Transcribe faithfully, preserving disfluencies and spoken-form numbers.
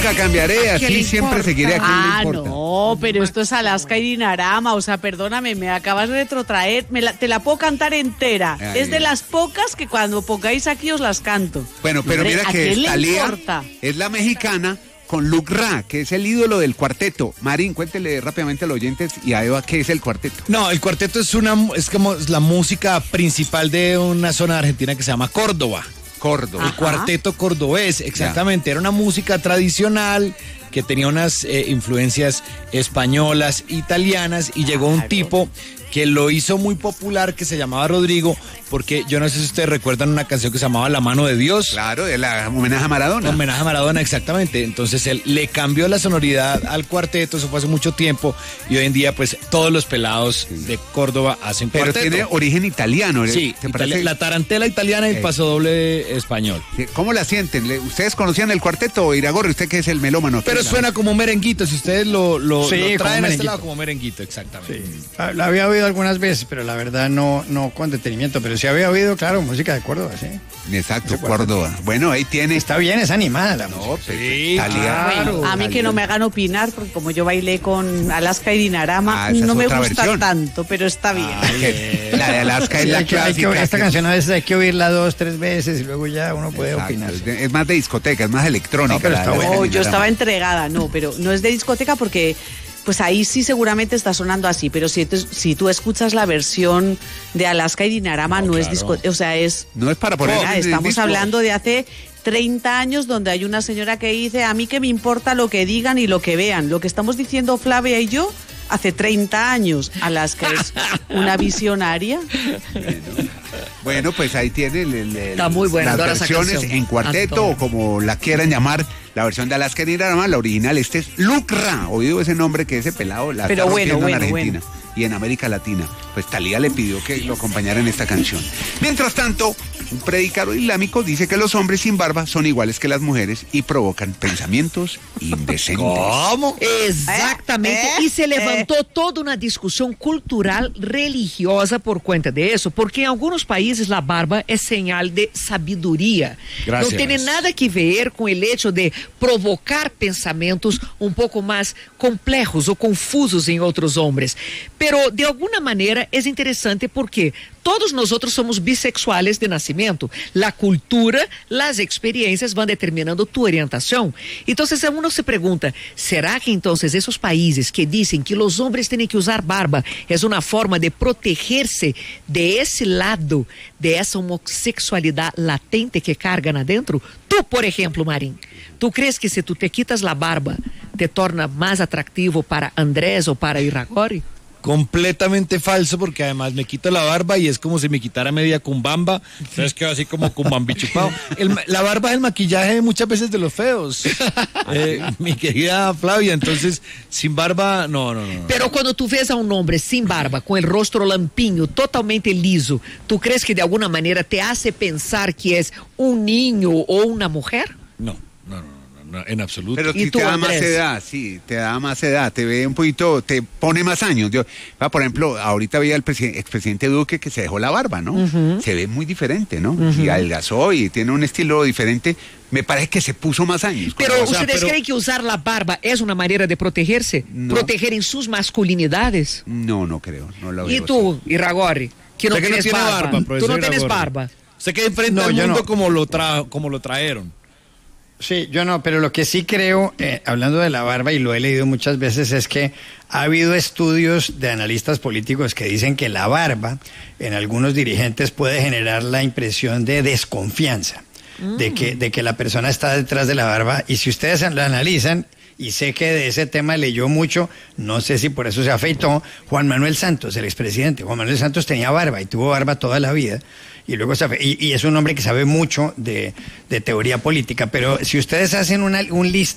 nunca cambiaré, así siempre seguiré aquí. Ah, no, importa. no, pero esto es Alaska y Dinarama, o sea, perdóname, me acabas de retrotraer, me la, te la puedo cantar entera. Ay, es de las pocas que cuando pongáis aquí os las canto. Bueno, pero Hombre, mira que Thalía es la mexicana con Luc Ra, que es el ídolo del cuarteto. Marín, cuéntele rápidamente a los oyentes y a Eva qué es el cuarteto. No, el cuarteto es una es como la música principal de una zona de Argentina que se llama Córdoba. Córdoba. El cuarteto cordobés, exactamente. Ya. Era una música tradicional que tenía unas eh, influencias españolas, italianas, y llegó un tipo que lo hizo muy popular, que se llamaba Rodrigo, porque yo no sé si ustedes recuerdan una canción que se llamaba La Mano de Dios. Claro, de la homenaje a Maradona. Homenaje a Maradona, exactamente. Entonces él le cambió la sonoridad al cuarteto, eso fue hace mucho tiempo, y hoy en día pues todos los pelados sí. de Córdoba hacen Pero cuarteto. Pero tiene origen italiano. Sí, ¿te Italia, la tarantela italiana y el pasodoble español. ¿Cómo la sienten? ¿Ustedes conocían el cuarteto, Iragorri? Usted que es el melómano. Pero suena como un merenguito, si ustedes lo, lo, sí, lo traen a este lado como merenguito, exactamente. Sí. La había oído algunas veces, pero la verdad no, no con detenimiento, pero sí había oído, claro, música de Córdoba, sí. Exacto, Córdoba. Bueno, ahí tiene. Está bien, es animada la no, música. Sí, Thalía. Bueno, a mí Thalía. Que no me hagan opinar, porque como yo bailé con Alaska y Dinarama, ah, no me gusta versión. tanto, pero está bien. Ah, la de Alaska sí, es la clásica. Que, esta que... canción a veces hay que oírla dos, tres veces y luego ya uno puede Exacto. opinar. Es, de, es más de discoteca, es más electrónica. No, pero está buena. No, yo estaba entregada, no, pero no es de discoteca porque... Pues ahí sí seguramente está sonando así, pero si, si tú escuchas la versión de Alaska y Dinarama, no, no claro. es disco, o sea, es... No es para poner... Mira, estamos disco. hablando de hace treinta años donde hay una señora que dice, a mí que me importa lo que digan y lo que vean. Lo que estamos diciendo Flavia y yo hace treinta años. Alaska es una visionaria. Bueno, bueno, pues ahí tiene el, el, está muy buena, las versiones en cuarteto o como la quieran llamar. La versión de Alaska y Dinarama, la original, este es Luc Ra, oído ese nombre que ese pelado la Pero está bueno, rompiendo bueno, en Argentina bueno. y en América Latina. Pues Thalía le pidió que lo acompañara en esta canción. Mientras tanto, un predicador islámico dice que los hombres sin barba son iguales que las mujeres y provocan pensamientos indecentes. ¿Cómo? Exactamente. ¿Eh? ¿Eh? Y se levantó ¿Eh? toda una discusión cultural religiosa por cuenta de eso, porque en algunos países la barba es señal de sabiduría. Gracias. No tiene nada que ver con el hecho de provocar pensamientos un poco más complejos o confusos en otros hombres. Pero de alguna manera es interesante porque todos nosotros somos bisexuales de nacimiento. La cultura, las experiencias van determinando tu orientación. Entonces uno se pregunta, ¿será que entonces esos países que dicen que los hombres tienen que usar barba es una forma de protegerse de ese lado, de esa homosexualidad latente que cargan adentro? Tú, por ejemplo, Marín, ¿tú crees que si tú te quitas la barba te torna más atractivo para Andrés o para Iragorri? Completamente falso, porque además me quito la barba y es como si me quitara media cumbamba, entonces quedo así como cumbambichupado. El, la barba es el maquillaje muchas veces de los feos, eh, mi querida Flavia, entonces sin barba, no, no, no. Pero cuando tú ves a un hombre sin barba, con el rostro lampiño, totalmente liso, ¿tú crees que de alguna manera te hace pensar que es un niño o una mujer? No, no, no. No, en absoluto. Pero si te da Andrés? más edad, sí, te da más edad, te ve un poquito, te pone más años. Yo, por ejemplo, ahorita veía al expresidente Duque que se dejó la barba, ¿no? Uh-huh. Se ve muy diferente, ¿no? Uh-huh. Y adelgazó y tiene un estilo diferente. Me parece que se puso más años. Pero o sea, ¿ustedes pero... creen que usar la barba es una manera de protegerse? No. ¿Proteger en sus masculinidades? No, no creo. No la veo ¿Y tú, así. Iragorri? Que no que tienes no tiene barba. barba Tú no Iragorri. tienes barba. Usted que enfrenta no, al mundo no. como, lo tra... como lo trajeron. Sí, yo no, pero lo que sí creo, eh, hablando de la barba, y lo he leído muchas veces, es que ha habido estudios de analistas políticos que dicen que la barba en algunos dirigentes puede generar la impresión de desconfianza, mm. de que, de que la persona está detrás de la barba, y si ustedes lo analizan, y sé que de ese tema leyó mucho, no sé si por eso se afeitó, Juan Manuel Santos, el expresidente. Juan Manuel Santos tenía barba y tuvo barba toda la vida. Y luego sabe, y, y es un hombre que sabe mucho de, de teoría política, pero si ustedes hacen una, un list,